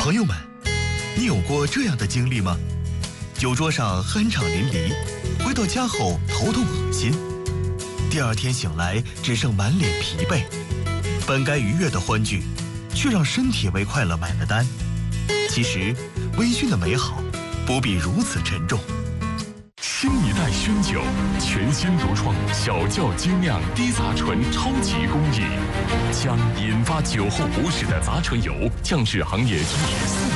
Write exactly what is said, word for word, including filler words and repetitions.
朋友们，你有过这样的经历吗？酒桌上酣畅淋漓，回到家后头痛恶心，第二天醒来只剩满脸疲惫，本该愉悦的欢聚，却让身体为快乐买了单。其实，微醺的美好不必如此沉重。 新一代熏酒，全新独创小窖精酿低杂醇超级工艺，将引发酒后不适的杂醇油降至行业居里四